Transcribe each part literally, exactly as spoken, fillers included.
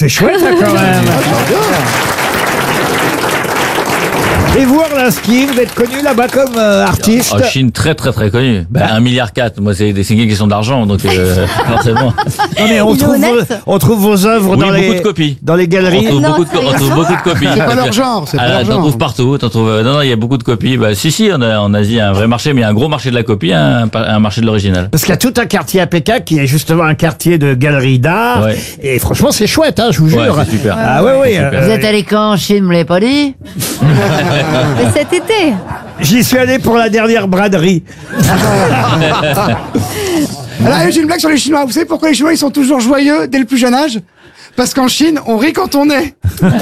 C'est chouette, ça, quand même. Et vous, Orlinski, vous êtes connu là-bas comme euh, artiste? En Chine, très très très connu. Ben, un milliard quatre. Moi, c'est des signes qui sont d'argent, donc euh, forcément. Non, mais on trouve, vos, on trouve vos œuvres Oui, dans, beaucoup les, de copies. dans les galeries. On trouve, Non, beaucoup, de, c'est on trouve rien. beaucoup de copies. C'est pas leur genre, c'est pas Ah, leur t'en genre. trouves partout. T'en trouves. Non, non, il y a beaucoup de copies. Bah, si, si, on a en Asie un vrai marché, mais il y a un gros marché de la copie, un, un marché de l'original. Parce qu'il y a tout un quartier à Pékin qui est justement un quartier de galeries d'art. Ouais. Et franchement, c'est chouette, hein, je vous Ouais, jure. c'est super. Ah ouais, ouais. Super. euh, Vous êtes allé quand en Chine, vous me l'avez pas dit? Mais cet été. J'y suis allé pour la dernière braderie. Là, j'ai une blague sur les Chinois. Vous savez pourquoi les Chinois ils sont toujours joyeux dès le plus jeune âge? Parce qu'en Chine, on rit quand on est.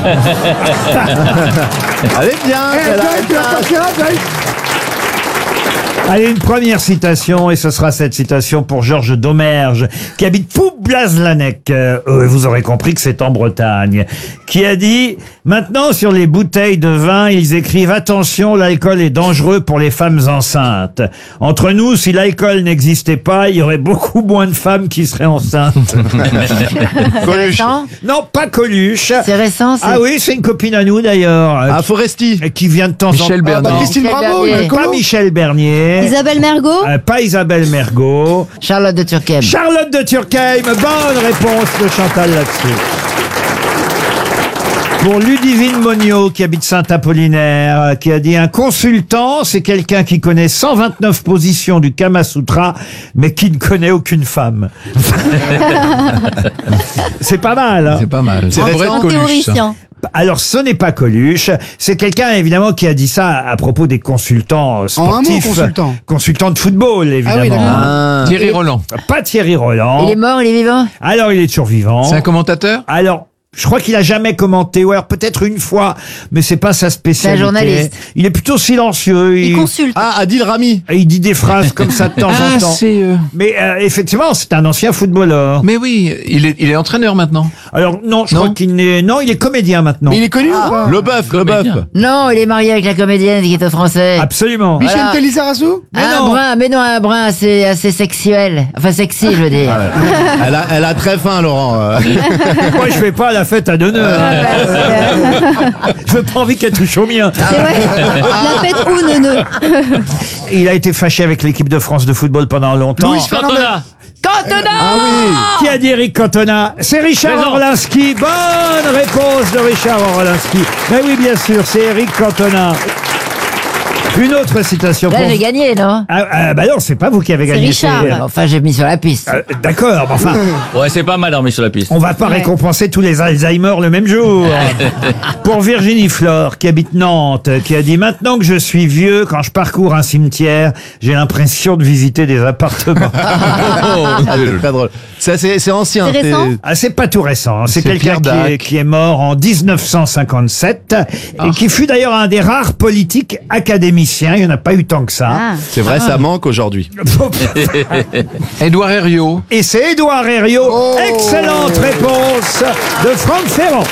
Allez bien, Eh, celle-là. Joël, tu vas sortir là, Joël? Allez, une première citation, et ce sera cette citation pour Georges Domergue, qui habite Poublaz-Lanec. Euh, vous aurez compris que c'est en Bretagne. Qui a dit « Maintenant, sur les bouteilles de vin, ils écrivent « Attention, l'alcool est dangereux pour les femmes enceintes. » Entre nous, si l'alcool n'existait pas, il y aurait beaucoup moins de femmes qui seraient enceintes. C'est récent? Non, pas Coluche. C'est récent, c'est... Ah oui, c'est une copine à nous d'ailleurs. euh, Ah, Foresti. qui- Qui vient de temps en temps. Michel Ah, bah, Bernier. Christine Michel Bravo, Bernier. une Pas colo. Michel Bernier. Isabelle Mergo. Euh, pas Isabelle Mergo. Charlotte de Turckheim. Charlotte de Turckheim. Bonne réponse de Chantal là-dessus. Pour Ludivine Monio, qui habite Saint-Apollinaire, euh, qui a dit « Un consultant, c'est quelqu'un qui connaît cent vingt-neuf positions du Kama Sutra, mais qui ne connaît aucune femme. » C'est pas mal, hein. C'est pas mal. C'est En, vrai en de Coluche, ça. théoricien. Alors, ce n'est pas Coluche. C'est quelqu'un, évidemment, qui a dit ça à propos des consultants euh, En un mot, sportifs. consultant. Consultants de football, évidemment. Ah oui, d'accord. Ah. Thierry Roland. Pas Thierry Roland. Il est mort, il est vivant? Alors, il est toujours vivant. C'est un commentateur? Alors, je crois qu'il a jamais commenté, ou alors peut-être une fois, mais c'est pas sa spécialité. C'est un journaliste. Il est plutôt silencieux. Il Il, consulte. Ah, Adil Rami. il dit des phrases comme ça de temps en Ah, temps. c'est... euh, Mais euh, effectivement, c'est un ancien footballeur. Mais oui, il est, il est entraîneur maintenant. Alors non, je Non. crois qu'il n'est. Non, il est comédien maintenant. Mais il est connu ou pas? Le bœuf, le bœuf. Comédien. Non, il est marié avec la comédienne qui est au français. Absolument. Michel Voilà. Telizarazu? Mais un non. brun, mais non, un brun assez, assez sexuel. Enfin, sexy, je veux dire. Elle a, elle a très faim, Laurent. euh. Moi, je vais pas à la fête à d'honneur. Je veux pas envie qu'elle touche au mien. C'est vrai. La fête ou neuneu. Il a été fâché avec l'équipe de France de football pendant longtemps. Louis Fernandez. Cantona. Cantona! Qui a dit Eric Cantona? C'est Richard Présent. Orlinski. Bonne réponse de Richard Orlinski. Mais oui, bien sûr, c'est Eric Cantona. Une autre citation pour Là, j'ai gagné, non? Ah, ah, bah non, c'est pas vous qui avez C'est gagné. Richard. c'est- Enfin, j'ai mis sur la piste. Euh, D'accord, mais enfin, Ouais, c'est pas mal dormi sur la piste. on va pas récompenser tous les Alzheimer le même jour. Pour Virginie Flore, qui habite Nantes, qui a dit « Maintenant que je suis vieux, quand je parcours un cimetière, j'ai l'impression de visiter des appartements. Ah, c'est très drôle. C'est, c'est, c'est ancien. C'est récent? Ah, c'est pas tout récent. C'est C'est quelqu'un Pierre qui Dac. est, qui est mort en dix-neuf cent cinquante-sept et qui fut d'ailleurs un des rares politiques académiciens. Il n'y en a pas eu tant que ça. Ah. C'est vrai, ça manque aujourd'hui. Édouard Herriot. Et c'est Édouard Herriot. Oh. Excellente réponse de Franck Ferrand.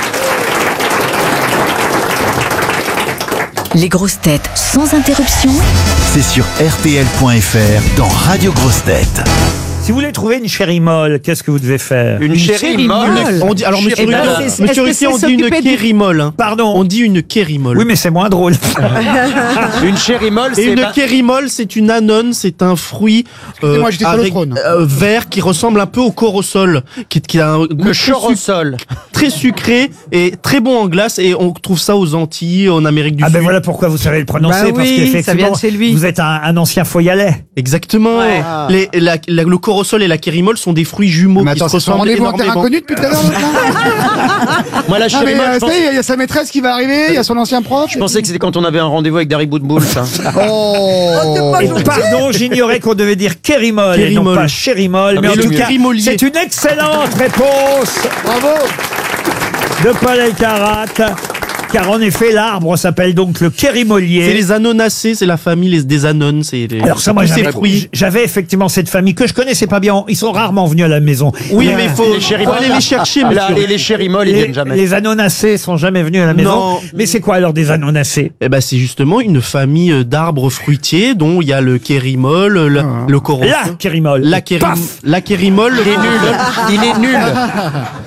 Les grosses têtes sans interruption. C'est sur R T L point F R dans Radio Grosses Têtes. Si vous voulez trouver une chérie molle, qu'est-ce que vous devez faire? Une chérie molle. On dit, alors, monsieur Eh ben, Ruquier, c'est- monsieur est-ce que Ruquier, on c'est dit une s'occuper du- kérimole. Hein. Pardon. On dit une kérimole. Oui, mais c'est moins drôle. Une chérie molle, Et c'est une pas- kérimole, c'est une anone, c'est un fruit Excusez-moi, j'étais sur le avec- trône. euh, vert qui ressemble un peu au corosol, qui, qui a un goût le très, chorosol. suc- très sucré et très bon en glace. Et on trouve ça aux Antilles, en Amérique du Ah Sud. ben voilà pourquoi vous savez le prononcer, Bah parce oui, qu'effectivement, ça vient de chez lui. vous êtes un, un ancien foyalais. Exactement. Ouais. Les, la, la- le corosol et la kérimole sont des fruits jumeaux Mais qui attends, se c'est son ressemblent rendez-vous en terre énormément. inconnue depuis tout à l'heure. Moi, la Ah chérie mais molle, euh, je, ça pense- y est, il y a sa maîtresse qui va arriver, il y a son ancien prof. je pensais que c'était quand on avait un rendez-vous avec Dari Boudboul, ça. Oh. Et pardon, j'ignorais qu'on devait dire kérimol et non Kérimol. pas chérimol. Mais mais en le tout cas, kérimolier. c'est une excellente réponse Bravo. de Paul Elkarat. Car en effet, l'arbre s'appelle donc le kérimolier. C'est les anonacées, c'est la famille les- des anones. C'est les, Alors ça, moi, tous ces j'avais, fruits. j'avais effectivement cette famille que je connaissais pas bien. Ils sont rarement venus à la maison. Oui, Les- mais il faut, Les chéri faut aller les chercher, Là, monsieur. les, les chéri molles, ils les, viennent jamais. les anonacées sont jamais venus à la maison. Non. Mais c'est quoi alors des anonacées? Eh ben, c'est justement une famille euh, d'arbres fruitiers dont il y a le kérimol, le, le corosol. La kérimol. La, kérim, Paf la kérimol. Il est nul. Il est nul.